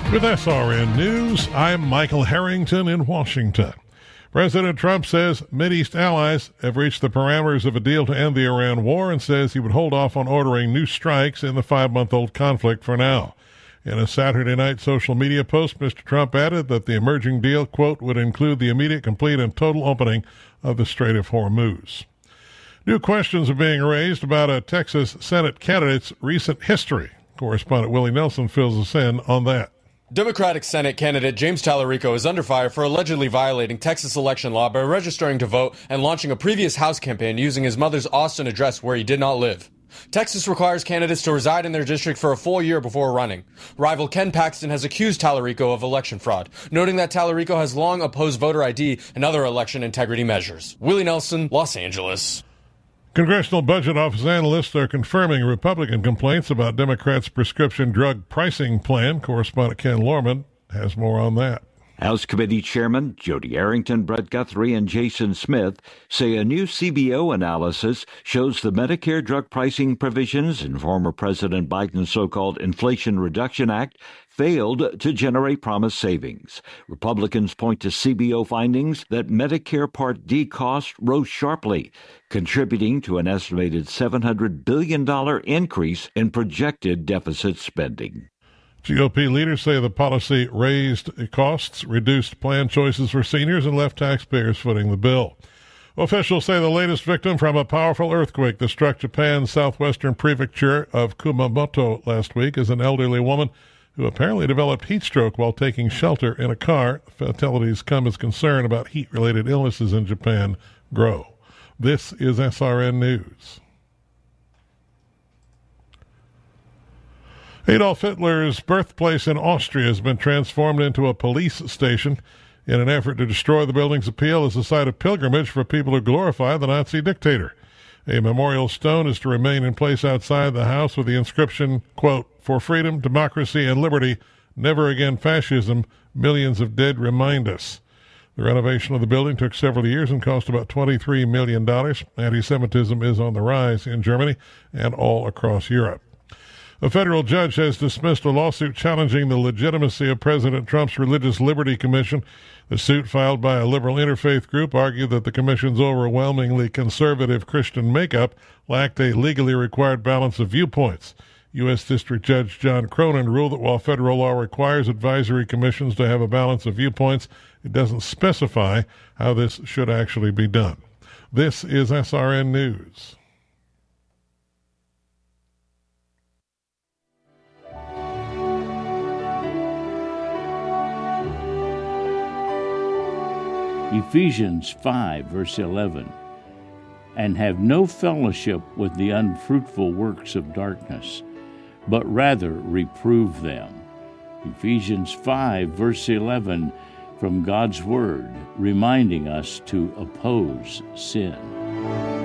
With SRN News, I'm Michael Harrington in Washington. President Trump says Mideast allies have reached the parameters of a deal to end the Iran war and says he would hold off on ordering new strikes in the 5-month-old conflict for now. In a Saturday night social media post, Mr. Trump added that the emerging deal, quote, would include the immediate, complete, and total opening of the Strait of Hormuz. New questions are being raised about a Texas Senate candidate's recent history. Correspondent Willie Nelson fills us in on that. Democratic Senate candidate James Tallarico is under fire for allegedly violating Texas election law by registering to vote and launching a previous House campaign using his mother's Austin address where he did not live. Texas requires candidates to reside in their district for a full year before running. Rival Ken Paxton has accused Tallarico of election fraud, noting that Tallarico has long opposed voter ID and other election integrity measures. Willie Nelson, Los Angeles. Congressional Budget Office analysts are confirming Republican complaints about Democrats' prescription drug pricing plan. Correspondent Ken Lorman has more on that. House Committee Chairman Jody Arrington, Brett Guthrie, and Jason Smith say a new CBO analysis shows the Medicare drug pricing provisions in former President Biden's so-called Inflation Reduction Act failed to generate promised savings. Republicans point to CBO findings that Medicare Part D costs rose sharply, contributing to an estimated $700 billion increase in projected deficit spending. GOP leaders say the policy raised costs, reduced plan choices for seniors, and left taxpayers footing the bill. Officials say the latest victim from a powerful earthquake that struck Japan's southwestern prefecture of Kumamoto last week is an elderly woman who apparently developed heat stroke while taking shelter in a car. Fatalities come as concern about heat-related illnesses in Japan grow. This is SRN News. Adolf Hitler's birthplace in Austria has been transformed into a police station in an effort to destroy the building's appeal as a site of pilgrimage for people who glorify the Nazi dictator. A memorial stone is to remain in place outside the house with the inscription, quote, "For freedom, democracy, and liberty, never again fascism, millions of dead remind us." The renovation of the building took several years and cost about $23 million. Anti-Semitism is on the rise in Germany and all across Europe. A federal judge has dismissed a lawsuit challenging the legitimacy of President Trump's Religious Liberty Commission. The suit, filed by a liberal interfaith group, argued that the commission's overwhelmingly conservative Christian makeup lacked a legally required balance of viewpoints. U.S. District Judge John Cronin ruled that while federal law requires advisory commissions to have a balance of viewpoints, it doesn't specify how this should actually be done. This is SRN News. Ephesians 5, verse 11, and have no fellowship with the unfruitful works of darkness, but rather reprove them. Ephesians 5, verse 11, from God's Word, reminding us to oppose sin.